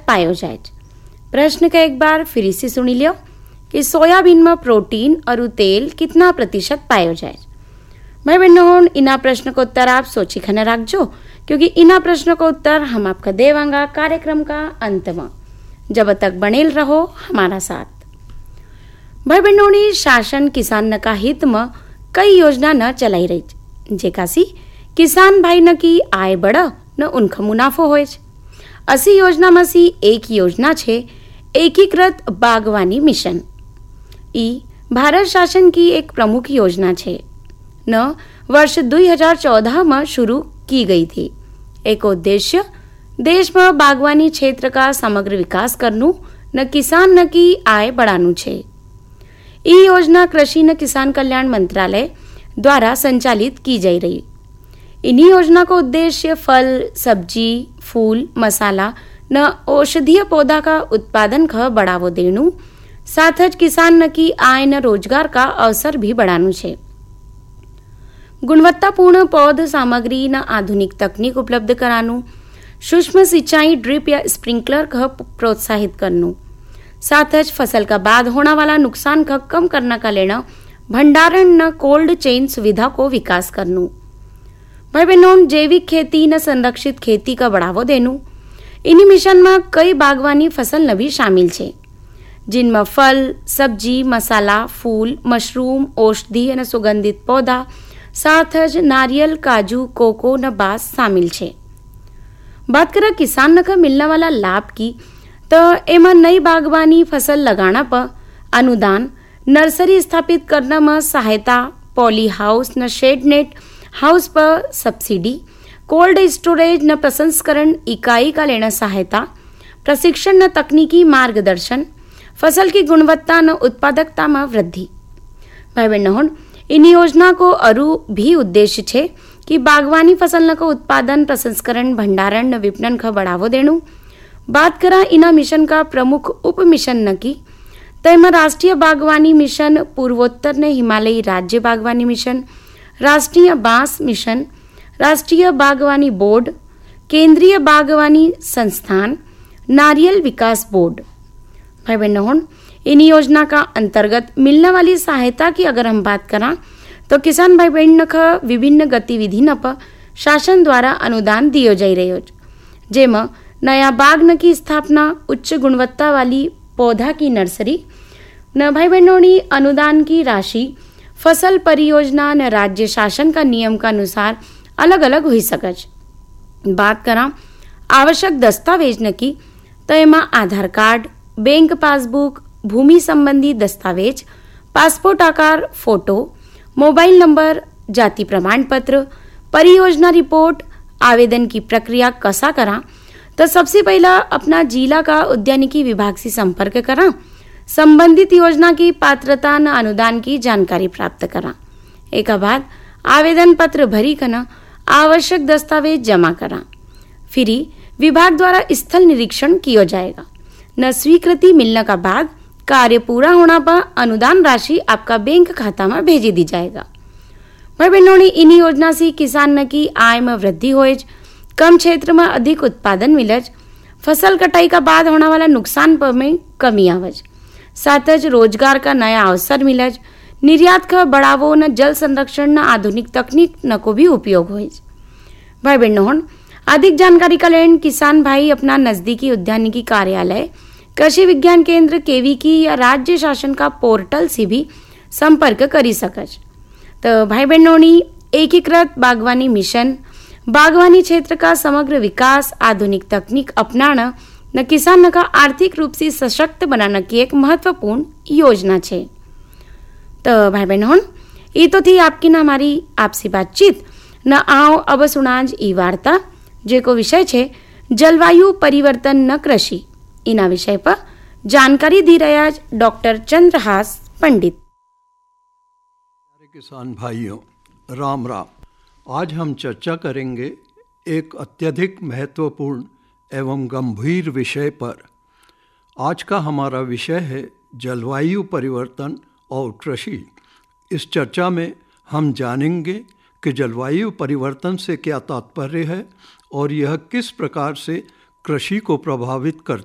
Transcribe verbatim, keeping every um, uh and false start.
पायो जाए। प्रश्न का एक बार फिर से सुनी लियो कि सोयाबीन में प्रोटीन और तेल कितना प्रतिशत पायो जाए। भाई बहनों, इना प्रश्न को उत्तर आप सोची खने रखजो, क्योंकि इना प्रश्न को उत्तर हम आपका देवांगा कार्यक्रम का अंत में। जब तक बनेल रहो हमारा साथ। भाई बहनों, शासन किसान न का हित में कई योजना न चलाई रही, जेकासी किसान भाई न की आय बढ़ा न उनका मुनाफो होए। असी योजना में सी एक योजना छे एकीकृत बागवानी मिशन। ई भारत शासन की एक प्रमुख योजना छे न वर्ष दो हज़ार चौदह में शुरू की गई थी। एक उद्देश्य देश में बागवानी क्षेत्र का समग्र विकास करनू न किसान न की आय बढ़ानू छे। ई योजना कृषि न किसान कल्याण मंत्रालय द्वारा संचालित की जा रही। इन्हीं योजना का उद्देश्य फल, सब्जी, फूल, मसाला न औषधीय पौधा का उत्पादन का बढ़ावो देनू, साथ ही किसान न की आय न रोजगार का अवसर भी बढ़ानू छे। गुणवत्तापूर्ण पौध सामग्री न आधुनिक तकनीक उपलब्ध करानू, सूक्ष्म सिंचाई ड्रिप या स्प्रिंकलर का प्रोत्साहित करनू, साथ ही फसल का बाद होने वाला नुकसान का कम करने का लेना भंडारण न कोल्ड चेन सुविधा को विकास करनू। भाई बहनों, जैविक खेती न संरक्षित खेती का बढ़ावो देनू। इन्हीं मिशन में कई बागवानी फसल न भी शामिल छे, जिनमें फल, सब्जी, मसाला, फूल, मशरूम, औषधि न सुगंधित पौधा, साथ ही नारियल, काजू, कोको न बांस शामिल छे। बात करें किसान न का मिलने वाला लाभ की, तो एमा नई बागवानी फसल लगाना पर अनुदान, नर्सरी स्थापित करना में सहायता, पॉली हाउस न शेड नेट हाउस पर सब्सिडी, कोल्ड स्टोरेज न प्रसंस्करण इकाई का लेना सहायता, प्रशिक्षण न तकनीकी मार्गदर्शन, फसल की गुणवत्ता न उत्पादकता में वृद्धि। भाई बहनों, इन योजना को अरु भी उद्देश्य छे कि बागवानी फसल न को उत्पादन, प्रसंस्करण, भंडारण न विपणन का बढ़ावो देनू। बात करा इना मिशन का प्रमुख उप मिशन न की, तो राष्ट्रीय बागवानी मिशन, पूर्वोत्तर ने हिमालयी राज्य बागवानी मिशन, राष्ट्रीय बांस मिशन, राष्ट्रीय बागवानी बोर्ड, केंद्रीय बागवानी संस्थान, नारियल विकास बोर्ड। भाई बहनों, इन योजना का अंतर्गत मिलने वाली सहायता की अगर हम बात करा, तो किसान भाई बहन का विभिन्न गतिविधि न पर शासन द्वारा अनुदान दियो जा रहे हो, जेमा नया बाग न की स्थापना, उच्च गुणवत्ता वाली पौधा की नर्सरी न भाई बहनों अनुदान की राशि फसल परियोजना न राज्य शासन का नियम का अनुसार अलग अलग हुई सकज। बात करा आवश्यक दस्तावेज न की, तो एमा आधार कार्ड, बैंक पासबुक, भूमि संबंधी दस्तावेज, पासपोर्ट आकार फोटो, मोबाइल नंबर, जाति प्रमाण पत्र, परियोजना रिपोर्ट। आवेदन की प्रक्रिया कसा करा, तो सबसे पहला अपना जिला का उद्यानिकी विभाग से संपर्क करा, संबंधित योजना की पात्रता न अनुदान की जानकारी प्राप्त करा। एक बाद आवेदन पत्र भरी करना, आवश्यक दस्तावेज जमा करा। फिर विभाग द्वारा स्थल निरीक्षण किया जाएगा। न स्वीकृति मिलने का बाद कार्य पूरा होना पर अनुदान राशि आपका बैंक खाता में भेजी दी जाएगा। भाई बहनों, इन योजना से किसान न की आय में वृद्धि होए, कम क्षेत्र में अधिक उत्पादन मिलज, फसल कटाई का बाद होने वाला नुकसान पर में कमी आवज, साथ ही रोजगार का नया अवसर मिलज, निर्यात का बढ़ावो न जल संरक्षण न आधुनिक तकनीक न को भी उपयोग होए। भाई बहनों, अधिक जानकारी का लेन किसान भाई अपना नजदीकी उद्यानिकी कार्यालय, कृषि विज्ञान केंद्र केवीकी या राज्य शासन का पोर्टल से भी संपर्क करी सकज। तो भाई बहनों, एकीकृत बागवानी मिशन बागवानी क्षेत्र का समग्र विकास, आधुनिक तकनीक अपनाना न किसान का आर्थिक रूप से सशक्त बनाने की एक महत्वपूर्ण योजना छे। तो भाई बहनों, ये तो थी आपकी ना हमारी आपसी बातचीत। न आओ अब सुनाज ई वार्ता, जेको विषय छे जलवायु परिवर्तन न कृषि। इना विषय पर जानकारी दी रहा डॉक्टर चंद्रहास पंडित। किसान भाइयों, राम राम। आज हम चर्चा करेंगे एक अत्यधिक महत्वपूर्ण एवं गंभीर विषय पर। आज का हमारा विषय है जलवायु परिवर्तन और कृषि। इस चर्चा में हम जानेंगे कि जलवायु परिवर्तन से क्या तात्पर्य है और यह किस प्रकार से कृषि को प्रभावित करता है।